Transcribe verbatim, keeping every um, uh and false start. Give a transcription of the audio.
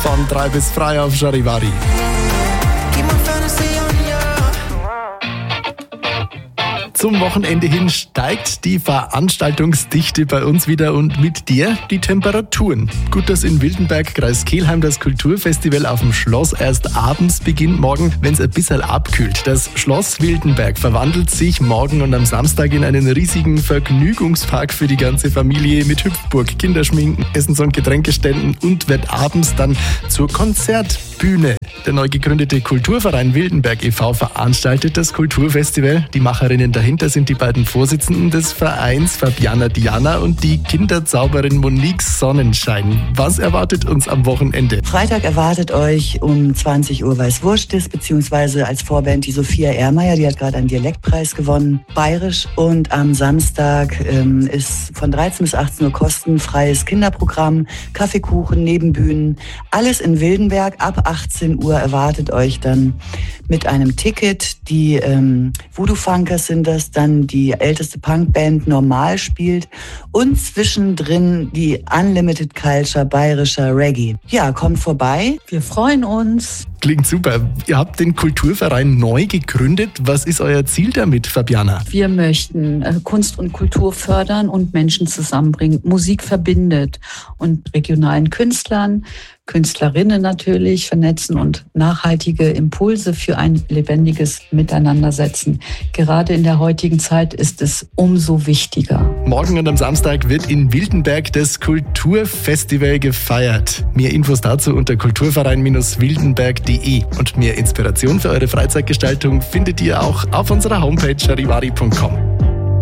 von drei bis frei auf Charivari. Zum Wochenende hin steigt die Veranstaltungsdichte bei uns wieder und mit dir die Temperaturen. Gut, dass in Wildenberg, Kreis Kelheim, das Kulturfestival auf dem Schloss erst abends beginnt morgen, wenn es ein bisschen abkühlt. Das Schloss Wildenberg verwandelt sich morgen und am Samstag in einen riesigen Vergnügungspark für die ganze Familie mit Hüpfburg, Kinderschminken, Essens- und Getränkeständen und wird abends dann zur Konzertbühne. Der neu gegründete Kulturverein Wildenberg e V veranstaltet das Kulturfestival. Die Macherinnen dahinter sind die beiden Vorsitzenden des Vereins, Fabiana Diana und die Kinderzauberin Monique Sonnenschein. Was erwartet uns am Wochenende? Freitag erwartet euch um zwanzig Uhr Weißwurstis, beziehungsweise als Vorband die Sophia Ehrmeier, die hat gerade einen Dialektpreis gewonnen, bayerisch. Und am Samstag ähm, ist von dreizehn bis achtzehn Uhr kostenfreies Kinderprogramm, Kaffeekuchen, Nebenbühnen, alles in Wildenberg. Ab achtzehn Uhr erwartet euch dann mit einem Ticket. Die ähm, Voodoo Funkers sind das, dann die älteste Punkband Normal spielt und zwischendrin die Unlimited Culture bayerischer Reggae. Ja, kommt vorbei. Wir freuen uns. Klingt super. Ihr habt den Kulturverein neu gegründet. Was ist euer Ziel damit, Fabiana? Wir möchten äh, Kunst und Kultur fördern und Menschen zusammenbringen. Musik verbindet und regionalen Künstlern, Künstlerinnen natürlich vernetzen und nachhaltige Impulse für ein lebendiges Miteinander setzen. Gerade in der heutigen Zeit ist es umso wichtiger. Morgen und am Samstag wird in Wildenberg das Kulturfestival gefeiert. Mehr Infos dazu unter kulturverein wildenberg punkt de und mehr Inspiration für eure Freizeitgestaltung findet ihr auch auf unserer Homepage charivari punkt com.